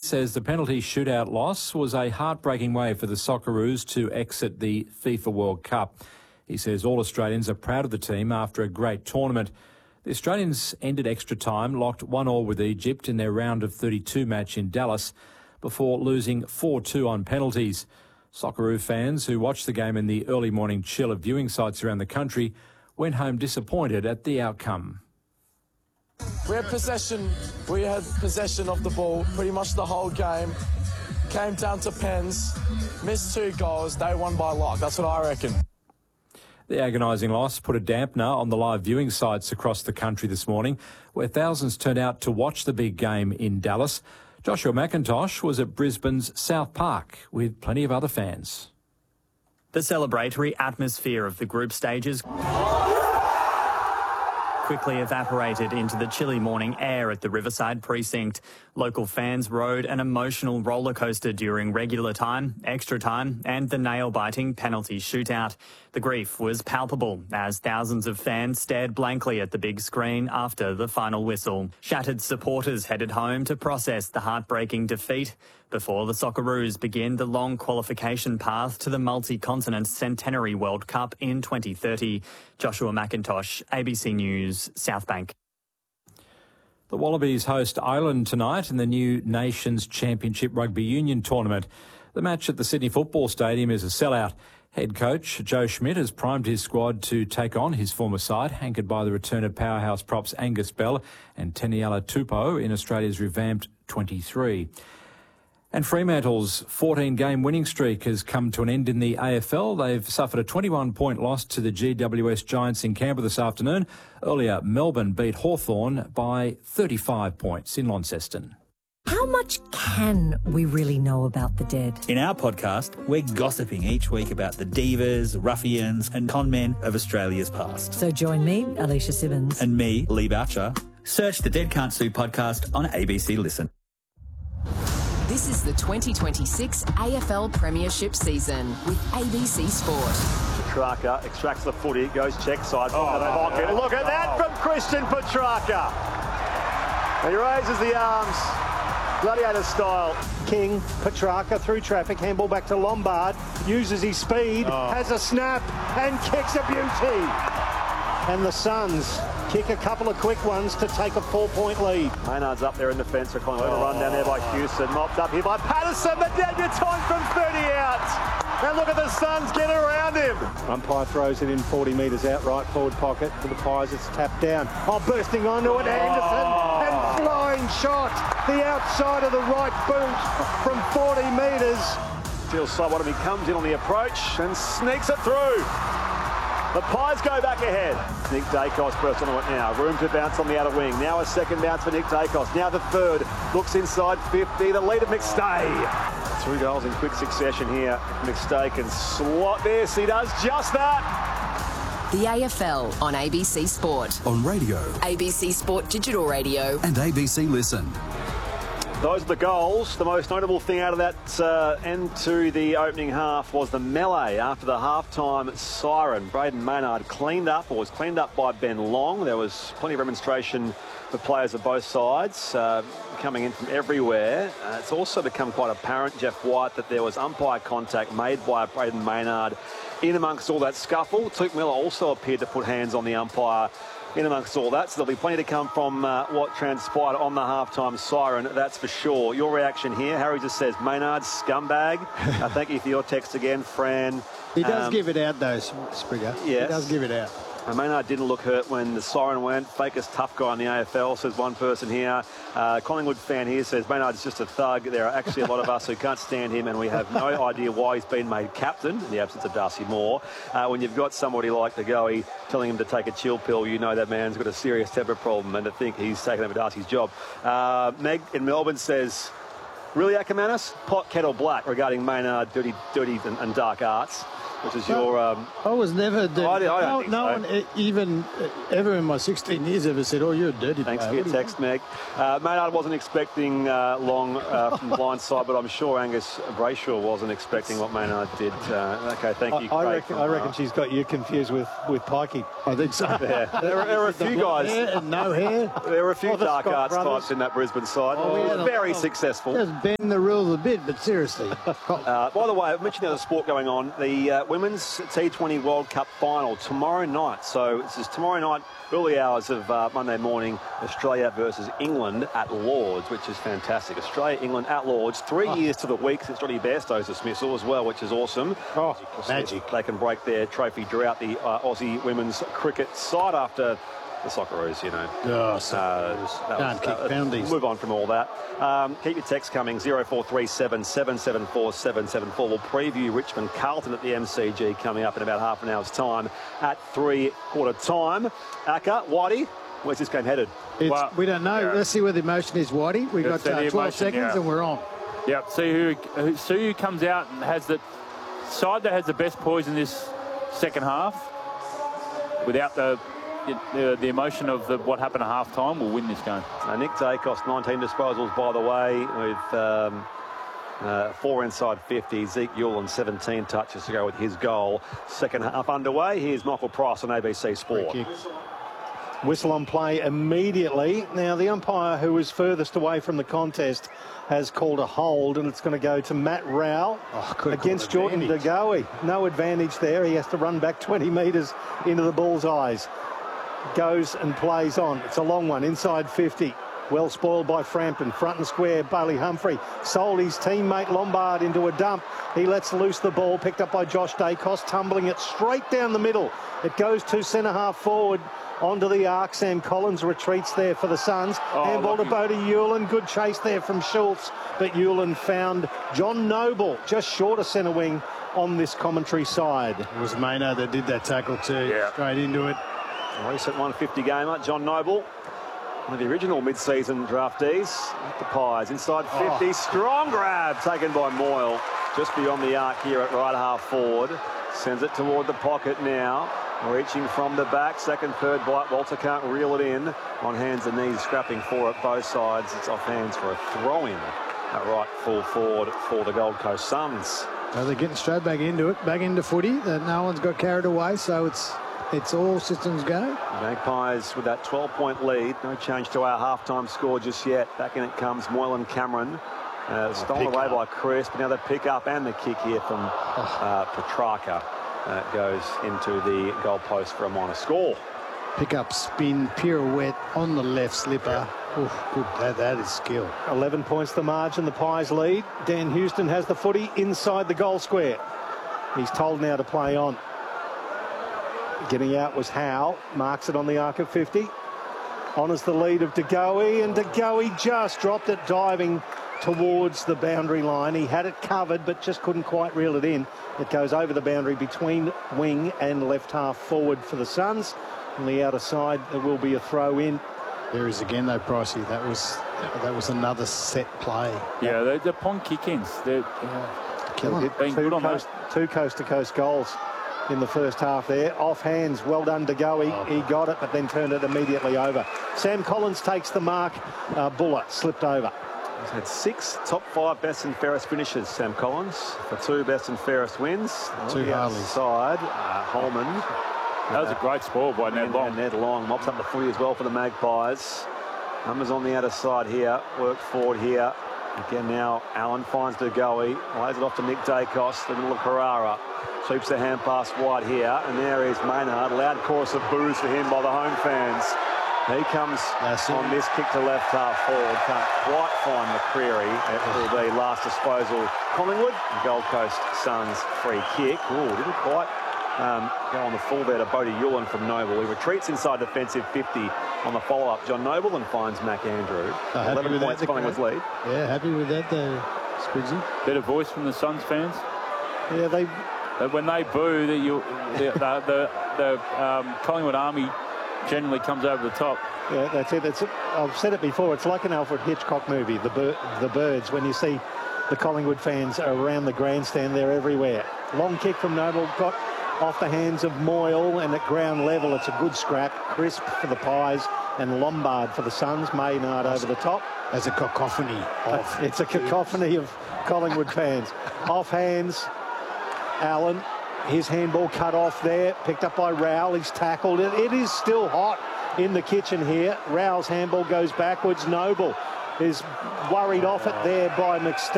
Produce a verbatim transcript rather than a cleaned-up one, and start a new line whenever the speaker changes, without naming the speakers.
says the penalty shootout loss was a heartbreaking way for the Socceroos to exit the FIFA World Cup. He says all Australians are proud of the team after a great tournament. The Australians ended extra time, locked one all with Egypt in their round of thirty-two match in Dallas before losing four two on penalties. Socceroo fans who watched the game in the early morning chill of viewing sites around the country went home disappointed at the outcome.
We had possession, we had possession of the ball pretty much the whole game. Came down to pens, missed two goals, they won by luck. That's what I reckon.
The agonising loss put a dampener on the live viewing sites across the country this morning, where thousands turned out to watch the big game in Dallas. Joshua McIntosh was at Brisbane's South Park with plenty of other fans.
The celebratory atmosphere of the group stages quickly evaporated into the chilly morning air at the Riverside precinct. Local fans rode an emotional roller coaster during regular time, extra time and the nail-biting penalty shootout. The grief was palpable as thousands of fans stared blankly at the big screen after the final whistle. Shattered supporters headed home to process the heartbreaking defeat before the Socceroos begin the long qualification path to the multi-continent Centenary World Cup in twenty thirty. Joshua McIntosh, A B C News, Southbank.
The Wallabies host Ireland tonight in the new Nations Championship Rugby Union tournament. The match at the Sydney Football Stadium is a sellout. Head coach Joe Schmidt has primed his squad to take on his former side, anchored by the return of powerhouse props Angus Bell and Taniela Tupou in Australia's revamped twenty-three. And Fremantle's fourteen-game winning streak has come to an end in the A F L. They've suffered a twenty-one point loss to the G W S Giants in Canberra this afternoon. Earlier, Melbourne beat Hawthorn by thirty-five points in Launceston.
How much can we really know about the dead?
In our podcast, we're gossiping each week about the divas, ruffians and con men of Australia's past.
So join me, Alicia Simmons.
And me, Lee Boucher. Search the Dead Can't Sue podcast on A B C Listen.
This is the twenty twenty-six A F L Premiership season with A B C Sport.
Petrarca extracts the footy, goes check side, oh, the pocket.
No.
Look at that from Christian Petrarca. He raises the arms, gladiator style.
King, Petrarca through traffic, handball back to Lombard, uses his speed, oh. has a snap and kicks a beauty. And the Suns kick a couple of quick ones to take a four-point lead.
Maynard's up there in the fence for Collingwood. Oh. A run down there by Houston. Mopped up here by Patterson. The debutante from thirty out. And look at the Suns get around him.
Umpire throws it in forty metres out, right forward pocket. For the Pies, it's tapped down. Oh, bursting onto it, Anderson.
Oh.
And flying shot. The outside of the right boot from forty metres.
Still Sidebottom, he comes in on the approach and sneaks it through. The Pies go back ahead. Nick Dacos bursts onto it now. Room to bounce on the outer wing. Now a second bounce for Nick Dacos. Now the third. Looks inside fifty. The lead of McStay. Two goals in quick succession here. McStay can slot this. He does just that.
The A F L on A B C Sport.
On radio.
A B C Sport Digital Radio.
And A B C Listen.
Those are the goals. The most notable thing out of that uh, end to the opening half was the melee after the half-time siren. Braden Maynard cleaned up, or was cleaned up by Ben Long. There was plenty of remonstration for players of both sides uh, coming in from everywhere. Uh, it's also become quite apparent, Jeff White, that there was umpire contact made by Braden Maynard in amongst all that scuffle. Tuke Miller also appeared to put hands on the umpire in amongst all that, so there'll be plenty to come from uh, what transpired on the halftime siren, that's for sure. Your reaction here, Harry just says, Maynard, scumbag. uh, thank you for your text again, Fran.
He does
um,
give it out, though, Springer.
Yes.
He does give it out.
And Maynard didn't look hurt when the siren went. Fakest tough guy in the A F L, says one person here. Uh, Collingwood fan here says, Maynard's just a thug. There are actually a lot of us who can't stand him, and we have no idea why he's been made captain in the absence of Darcy Moore. Uh, when you've got somebody like the Goey telling him to take a chill pill, you know that man's got a serious temper problem, and to think he's taken over Darcy's job. Uh, Meg in Melbourne says, really, Ackermanis? Pot, kettle, black regarding Maynard, dirty, dirty and, and dark arts. which is your... Um,
I was never... Dirty.
I, I don't
no
think
no
so.
one e- even uh, ever in my sixteen years ever said, oh, you're a dirty
Thanks
player.
for your text, Meg. Uh, Maynard wasn't expecting uh, long uh, from blindside, but I'm sure Angus Brayshaw wasn't expecting what Maynard did. Uh, okay, thank you.
I, I
Craig,
reckon,
from,
I reckon
uh,
she's got you confused with, with Pikey.
I think so.
Yeah. There, were, there were a few guys.
Hair and no hair.
There were a few
Oh, the
dark
Scott
arts
brothers.
types in that Brisbane side.
Oh,
it
yeah,
was very
oh.
successful.
Just bend the rules a bit, but seriously.
Uh, by the way, I've mentioned the other sport going on. The uh, Women's T twenty World Cup final tomorrow night. So this is tomorrow night, early hours of uh, Monday morning, Australia versus England at Lords, which is fantastic. Australia, England at Lords. Three
Oh.
years to the week since Johnny Bairstow's dismissal as well, which is awesome.
Oh,
Magic. They can break their trophy drought, the uh, Aussie women's cricket side, after the Socceroos, you know.
Oh,
Uh,
Socceroos.
that
Can't
was-
kick
uh,
penalties.
Move on from all that. Um, keep your text coming, zero four three seven, seven seven four, seven seven four. We'll preview Richmond Carlton at the M C G coming up in about half an hour's time at three-quarter time. Aka, Whitey, where's this game headed?
It's,
Well,
we don't know.
yeah.
Let's see where the emotion is, Whitey. We've
Let's
got
see
uh,
the
twelve
emotion,
seconds
yeah.
and we're on.
Yep. See who, who see who comes out and has the side that has the best poise in this second half. Without the the, the emotion of the, what happened at half time, will win this game.
Uh, Nick Dacos, nineteen disposals, by the way, with um, uh, four inside fifty. Zeke Ewell seventeen touches to go with his goal. Second half underway. Here's Michael Price on A B C Sport.
Whistle on play immediately. Now, the umpire who was furthest away from the contest has called a hold, and it's going to go to Matt Rowell
Oh,
against Jordan De Goey. No advantage there. He has to run back twenty metres into the bullseyes. Goes and plays on. It's a long one, inside fifty. Well spoiled by Frampton. Front and square, Bailey Humphrey sold his teammate Lombard into a dump. He lets loose the ball, picked up by Josh Dacos, tumbling it straight down the middle. It goes to centre half forward onto the arc. Sam Collins retreats there for the Suns.
Oh,
Handball to
lucky.
Bodie Hewlin. Good chase there from Schultz, but Hewlin found John Noble just short of centre wing on this commentary side.
It was Maynard that did that tackle too.
Yeah.
Straight into it.
A recent one fifty gamer, John Noble, one of the original mid-season draftees at the Pies. Inside fifty,
Oh.
strong grab taken by Moyle, just beyond the arc here at right half forward. Sends it toward the pocket now, reaching from the back. Second, third bite. Walter can't reel it in. On hands and knees, scrapping for it both sides. It's off hands for a throw-in at right full forward for the Gold Coast Suns.
So they're getting straight back into it, back into footy. That no one's got carried away, so it's it's all systems go.
Magpies with that twelve-point lead. No change to our halftime score just yet. Back in it comes Moylan Cameron. Uh, stolen away by Chris, but now the pick up and the kick here from uh, Petrarca uh, goes into the goal post for a minor score.
Pick up, spin, pirouette on the left slipper. Oof, good. That, that is skill.
eleven points the margin, the Pies lead. Dan Houston has the footy inside the goal square. He's told now to play on. Getting out was Howe. Marks it on the arc of fifty. Honours the lead of De Goey, and De Goey just dropped it diving towards the boundary line. He had it covered, but just couldn't quite reel it in. It goes over the boundary between wing and left half forward for the Suns. On the outer side, there will be a throw in.
There is again though, Pricey. That was that was another set play.
Yeah, the, the pong kick-ins. They're
Killing it.
been
Two
good on
coast, two coast-to-coast goals in the first half there. Off hands, well done De Goey.
Oh.
He got it, but then turned it immediately over. Sam Collins takes the mark. Uh, Buller slipped over.
He's had six top five best and fairest finishes, Sam Collins, for two best and fairest wins.
Two
On the
Harleys.
outside, uh, Holman.
That was a great spoil by Ned
And,
Long.
and Ned Long mops up the footy as well for the Magpies. Numbers on the outer side here. Work forward here. Again now, Allen finds De Goey. Lays it off to Nick Dacos, the middle of Carrara. Sweeps the hand pass wide here. And there is Maynard. Loud chorus of boos for him by the home fans. He comes
That's it.
on this kick to left half forward. Can't quite find McCreary. It will be last disposal. Collingwood, Gold Coast Suns free kick. Ooh, didn't quite um, go on the full there to Bodie Hewlin from Noble. He retreats inside defensive fifty on the follow-up. John Noble and finds Mac Andrew.
Oh, happy
eleven
with that,
points
the
Collingwood's
crowd?
lead.
Yeah, happy with that there, Sprigsy.
Better voice from the Suns fans.
Yeah, they
That when they boo, the you, the the, the, the um, Collingwood Army generally comes over the top.
Yeah, that's it. It's, I've said it before. It's like an Alfred Hitchcock movie, The Bir- The Birds, when you see the Collingwood fans around the grandstand. They're everywhere. Long kick from Noble, got off the hands of Moyle, and at ground level it's a good scrap. Crisp for the Pies and Lombard for the Suns. Maynard over the top.
There's a cacophony of...
It's a cacophony of Collingwood fans. Off hands, Allen. His handball cut off there, picked up by Rowell. He's tackled it. It is still hot in the kitchen here. Rowell's handball goes backwards. Noble is worried off it there by McStay.